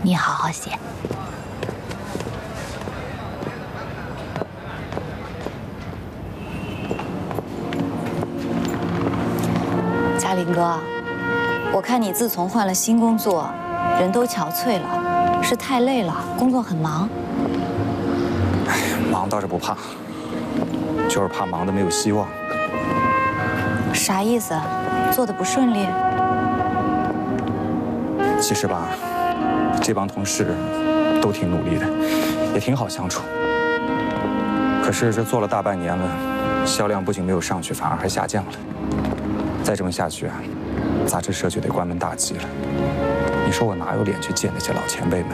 你好好写。嘉林哥，我看你自从换了新工作，人都憔悴了，是太累了，工作很忙。 哎，忙倒是不怕，就是怕忙的没有希望。 啥意思？做的不顺利？ 其实吧，这帮同事都挺努力的，也挺好相处。可是这做了大半年了，销量不仅没有上去，反而还下降了。再这么下去啊，杂志社就得关门大吉了。你说我哪有脸去见那些老前辈们？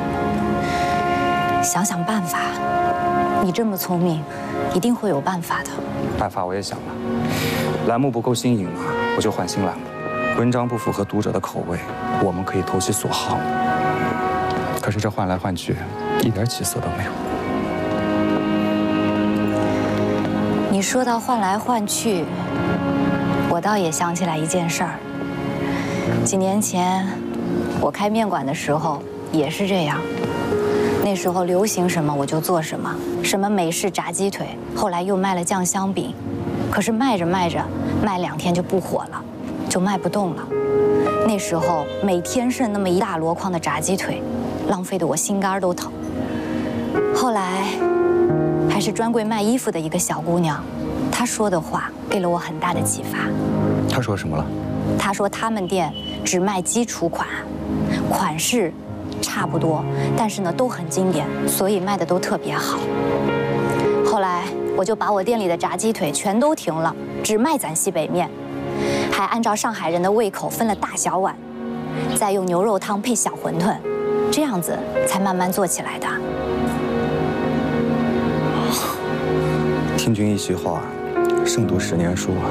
想想办法，你这么聪明，一定会有办法的。 办法我也想了，栏目不够新颖嘛，我就换新栏目。文章不符合读者的口味，我们可以投其所好。可是这换来换去，一点起色都没有。 你说到换来换去，我倒也想起来一件事儿。几年前，我开面馆的时候也是这样。那时候流行什么我就做什么，什么美式炸鸡腿，后来又卖了酱香饼。可是卖着卖着，卖2天就不火了，就卖不动了。那时候每天剩那么一大箩筐的炸鸡腿，浪费得我心肝都疼。后来，还是专柜卖衣服的一个小姑娘，她说的话给了我很大的启发。 他说什么了？ 她说他们店只卖基础款，款式差不多，但是呢都很经典，所以卖的都特别好。后来我就把我店里的炸鸡腿全都停了，只卖陕西北面，还按照上海人的胃口分了大小碗，再用牛肉汤配小馄饨，这样子才慢慢做起来的。 听君一席话，胜读10年书啊。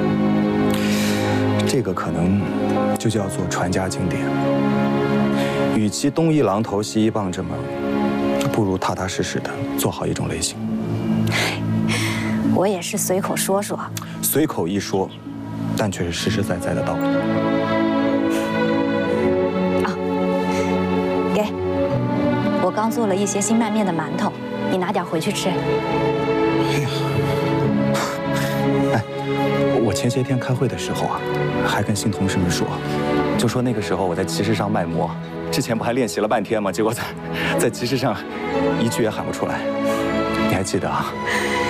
这个可能就叫做传家经典。与其东一榔头西一棒这么，不如踏踏实实的做好一种类型。 我也是随口说说， 随口一说，但却是实实在在的道理。 啊，给，我刚做了一些新拌面的馒头，你拿点回去吃。 哎，我前些天开会的时候啊，还跟新同事们说，就说那个时候我在集市上卖馍，之前不还练习了半天吗？结果在集市上一句也喊不出来。你还记得啊？